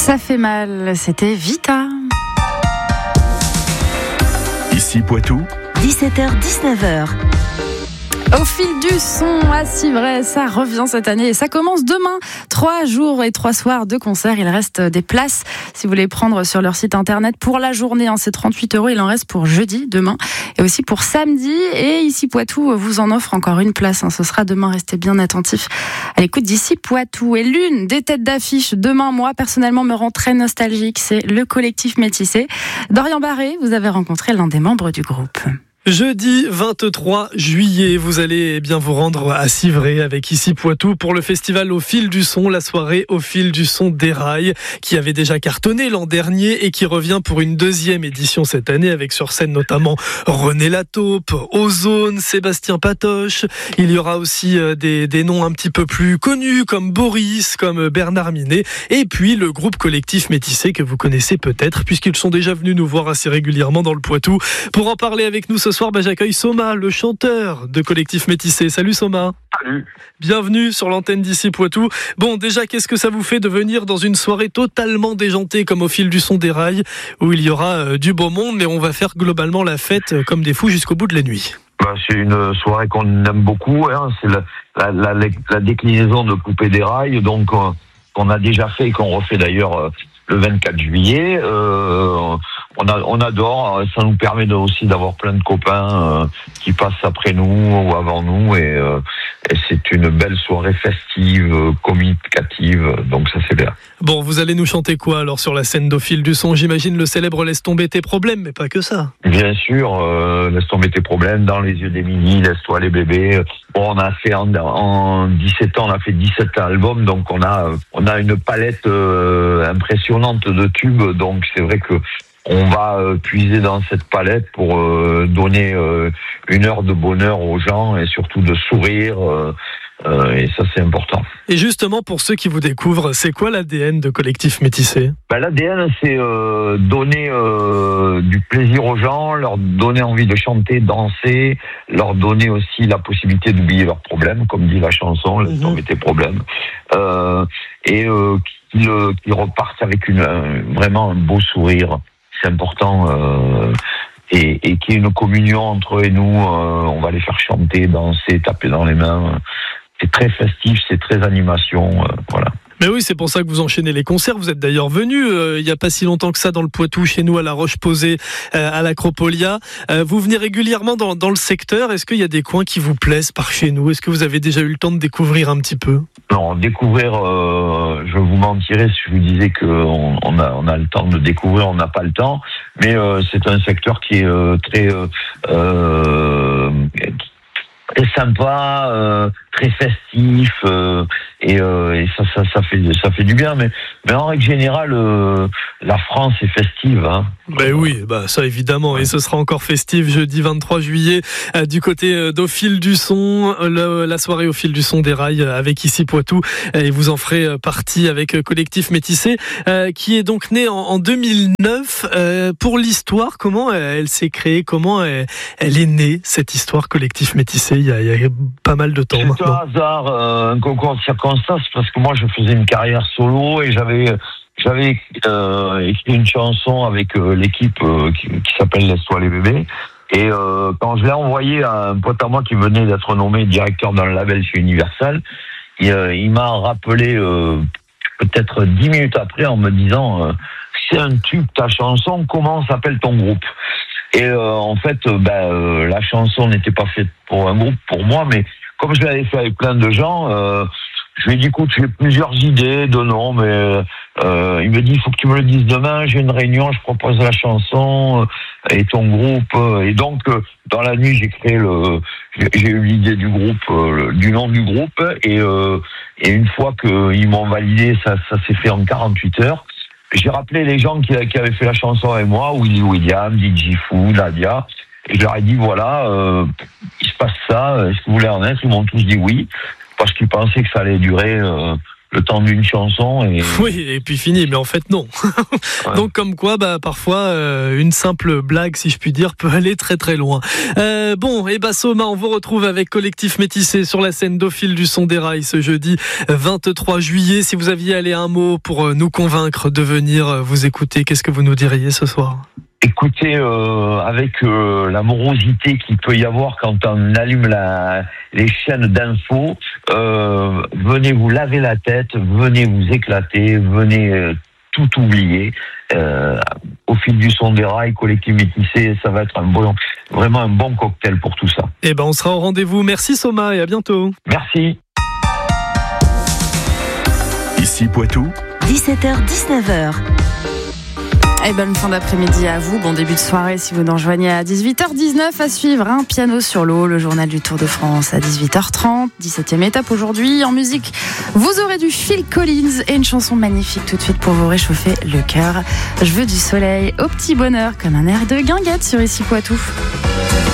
Ça fait mal, c'était Vita. Ici Poitou, 17h-19h. Au fil du son, c'est vrai, ça revient cette année et ça commence demain. 3 jours et 3 soirs de concert. Il reste des places si vous voulez prendre sur leur site internet pour la journée. C'est 38 €. Il en reste pour jeudi, demain, et aussi pour samedi. Et Ici Poitou vous en offre encore une place. Ce sera demain. Restez bien attentifs à l'écoute d'Ici Poitou. Et l'une des têtes d'affiche demain, moi personnellement, me rend très nostalgique. C'est le collectif Métissé. Dorian Barré, vous avez rencontré l'un des membres du groupe. Jeudi 23 juillet, vous allez bien vous rendre à Civray avec Ici Poitou pour le festival Au Fil du Son, la soirée Au Fil du Son des Rails, qui avait déjà cartonné l'an dernier et qui revient pour une deuxième édition cette année avec sur scène notamment René Lataupe, Ozone, Sébastien Patoche. Il y aura aussi des noms un petit peu plus connus comme Boris, comme Bernard Minet et puis le groupe collectif Métissé que vous connaissez peut-être puisqu'ils sont déjà venus nous voir assez régulièrement dans le Poitou. Pour en parler avec nous ce soir, j'accueille Soma, le chanteur de Collectif Métissé. Salut Soma. Salut. Bienvenue sur l'antenne d'Ici Poitou. Bon, déjà, qu'est-ce que ça vous fait de venir dans une soirée totalement déjantée comme Au Fil du Son des Rails, où il y aura du beau monde, mais on va faire globalement la fête comme des fous jusqu'au bout de la nuit? C'est une soirée qu'on aime beaucoup. C'est la déclinaison de Coupé des Rails, donc qu'on a déjà fait et qu'on refait d'ailleurs le 24 juillet. On adore, ça nous permet aussi d'avoir plein de copains qui passent après nous ou avant nous et c'est une belle soirée festive, communicative, donc ça c'est bien. Bon, vous allez nous chanter quoi alors sur la scène d'Au Fil du Son? J'imagine le célèbre Laisse tomber tes problèmes, mais pas que ça. Bien sûr, Laisse tomber tes problèmes, Dans les yeux d'Émilie, Laisse-toi les bébés. Bon, on a fait en 17 ans, on a fait 17 albums, donc on a une palette impressionnante de tubes, donc c'est vrai que on va puiser dans cette palette pour donner une heure de bonheur aux gens et surtout de sourire. Et ça, c'est important. Et justement, pour ceux qui vous découvrent, c'est quoi l'ADN de Collectif Métissé? L'ADN, c'est donner du plaisir aux gens, leur donner envie de chanter, danser, leur donner aussi la possibilité d'oublier leurs problèmes, comme dit la chanson, laisse tomber tes problèmes. Et qu'ils repartent avec vraiment un beau sourire. C'est important et qu'il y ait une communion entre eux et nous. On va les faire chanter, danser, taper dans les mains. C'est très festif, c'est très animation. Voilà. Mais oui, c'est pour ça que vous enchaînez les concerts. Vous êtes d'ailleurs venu il n'y a pas si longtemps que ça dans le Poitou, chez nous à la Roche-Posay, à l'Acropolia. Vous venez régulièrement dans le secteur. Est-ce qu'il y a des coins qui vous plaisent par chez nous? Est-ce que vous avez déjà eu le temps de découvrir un petit peu? Non, découvrir, je vous mentirais si je vous disais qu'on a le temps de découvrir, on n'a pas le temps. Mais c'est un secteur qui est très sympa, très festif et ça fait du bien, mais en règle générale la France est festive, hein. Ben oui, ça évidemment, et ce sera encore festif jeudi 23 juillet du côté d'Au Fil du Son, la soirée Au Fil du Son des Rails avec Ici Poitou, et vous en ferez partie avec Collectif Métissé qui est donc né en 2009. Pour l'histoire, comment elle s'est créée, comment elle est née cette histoire Collectif Métissé? Il y a pas mal de temps maintenant. C'est un hasard, un concours de circonstances, parce que moi je faisais une carrière solo et j'avais écrit une chanson avec l'équipe qui s'appelle Laisse-toi les bébés. Et quand je l'ai envoyé à un pote à moi qui venait d'être nommé directeur d'un label chez Universal, il m'a rappelé peut-être 10 minutes après en me disant c'est un tube ta chanson, comment s'appelle ton groupe? Et en fait, la chanson n'était pas faite pour un groupe, pour moi, mais comme je l'avais fait avec plein de gens, je lui ai dit, écoute, j'ai plusieurs idées de noms, mais il me dit, il faut que tu me le dises demain, j'ai une réunion, je propose la chanson et ton groupe. Et donc, dans la nuit, j'ai eu l'idée du groupe, du nom du groupe, et une fois qu'ils m'ont validé, ça s'est fait en 48 heures. J'ai rappelé les gens qui avaient fait la chanson avec moi, Willy William, DJ Fou, Nadia, et je leur ai dit, voilà, il se passe ça, est-ce que vous voulez en être? Ils m'ont tous dit oui, parce qu'ils pensaient que ça allait durer le temps d'une chanson. Et... Oui, et puis fini, mais en fait non. Ouais. Donc comme quoi, parfois, une simple blague, si je puis dire, peut aller très très loin. Soma, on vous retrouve avec Collectif Métissé sur la scène d'Au fil du son des rails ce jeudi 23 juillet. Si vous aviez allé un mot pour nous convaincre de venir vous écouter, qu'est-ce que vous nous diriez ce soir ? Écoutez, avec la morosité qu'il peut y avoir quand on allume les chaînes d'infos, venez vous laver la tête, venez vous éclater, venez tout oublier. Au fil du son des rails, Collectif Métissé, ça va être vraiment un bon cocktail pour tout ça. On sera au rendez-vous. Merci Soma et à bientôt. Merci. Ici Poitou, 17h-19h. Et bonne fin d'après-midi à vous. Bon début de soirée si vous nous rejoignez à 18h19. À suivre, un piano sur l'eau, le journal du Tour de France à 18h30. 17e étape aujourd'hui. En musique, vous aurez du Phil Collins et une chanson magnifique tout de suite pour vous réchauffer le cœur. Je veux du soleil au petit bonheur comme un air de guinguette sur Ici Poitou.